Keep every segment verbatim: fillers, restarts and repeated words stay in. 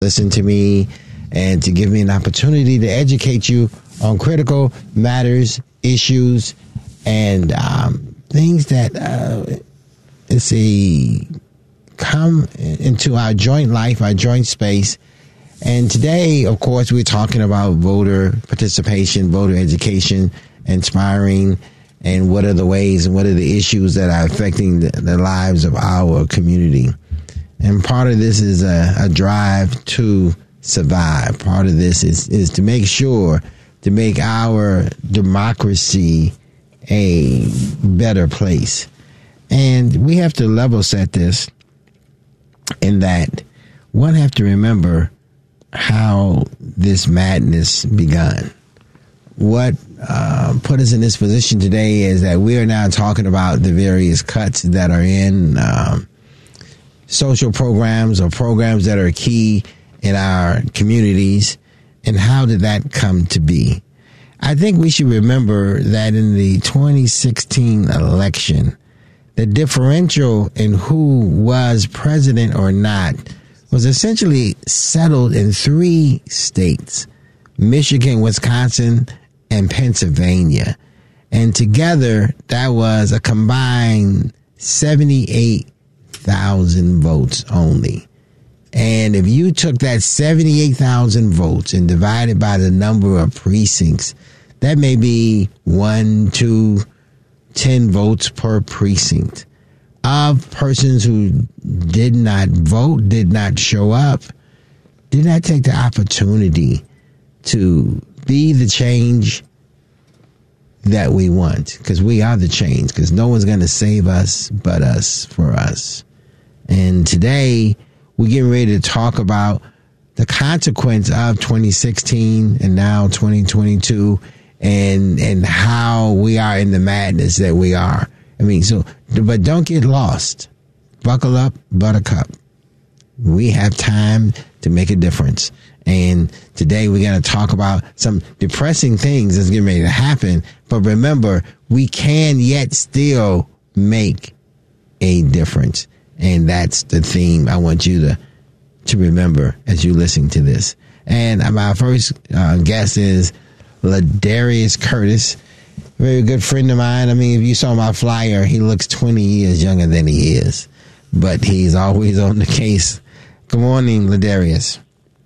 listen to me and to give me an opportunity to educate you on critical matters, issues, and um, things that uh, it's a come into our joint life, our joint space. And today, of course, we're talking about voter participation, voter education, inspiring, and what are the ways and what are the issues that are affecting the, the lives of our community. And part of this is a, a drive to survive. Part of this is, is to make sure to make our democracy a better place. And we have to level set this in that one have to remember how this madness begun. What uh, put us in this position today is that we are now talking about the various cuts that are in um, social programs or programs that are key in our communities, and how did that come to be? I think we should remember that in the twenty sixteen election, the differential in who was president or not was essentially settled in three states: Michigan, Wisconsin, and Pennsylvania. And together, that was a combined seventy-eight thousand votes only. And if you took that seventy-eight thousand votes and divided by the number of precincts, that may be one, two, ten votes per precinct of persons who did not vote, did not show up, did not take the opportunity to be the change that we want, because we are the change, because no one's going to save us but us for us. And today we're getting ready to talk about the consequence of twenty sixteen and now twenty twenty-two, and and how we are in the madness that we are. I mean, so, but don't get lost. Buckle up, buttercup. We have time to make a difference. And today we're going to talk about some depressing things that's getting ready to happen. But remember, we can yet still make a difference. And that's the theme I want you to, to remember as you listen to this. And my first uh, guest is Ladarius Curtis, a very good friend of mine. I mean, if you saw my flyer, he looks twenty years younger than he is, but he's always on the case. Good morning, Ladarius.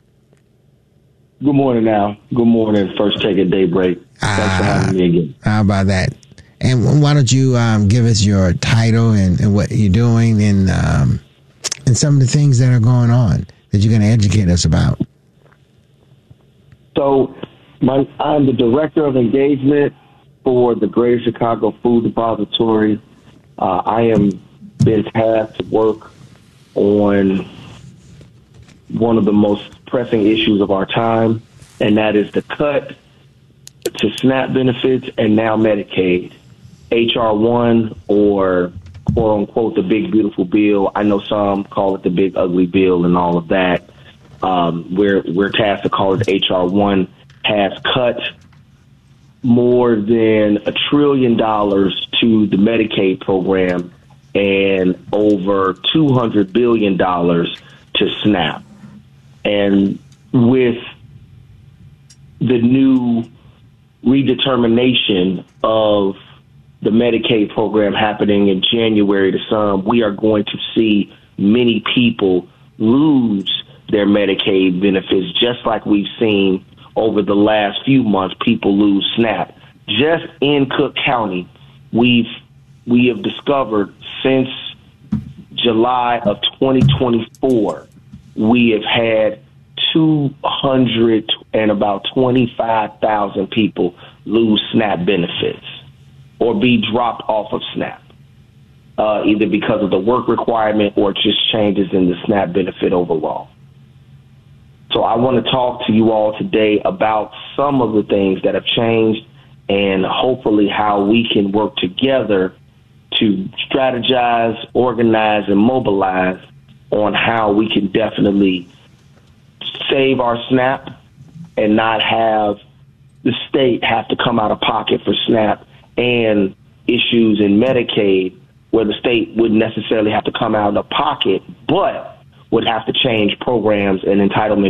Good morning, Al. Good morning. First Take at Daybreak. Thanks uh, for having me again. How about that? And why don't you um, give us your title and, and what you're doing, and um, and some of the things that are going on that you're going to educate us about. So, my, I'm the Director of Engagement for the Greater Chicago Food Depository. Uh, I am been tasked to work on one of the most pressing issues of our time, and that is the cut to SNAP benefits and now Medicaid. H R one, or quote unquote the big beautiful bill. I know some call it the big ugly bill and all of that. Um, we're we're tasked to call it H R one, has cut more than a trillion dollars to the Medicaid program and over two hundred billion dollars to SNAP. And with the new redetermination of the Medicaid program happening in January to some, we are going to see many people lose their Medicaid benefits, just like we've seen over the last few months, people lose SNAP. Just in Cook County, we've we have discovered since July of twenty twenty-four, we have had two hundred and about twenty-five thousand people lose SNAP benefits or be dropped off of SNAP, uh, either because of the work requirement or just changes in the SNAP benefit overall. So I want to talk to you all today about some of the things that have changed and hopefully how we can work together to strategize, organize, and mobilize on how we can definitely save our SNAP and not have the state have to come out of pocket for SNAP and issues in Medicaid where the state wouldn't necessarily have to come out of pocket, but would have to change programs and entitlement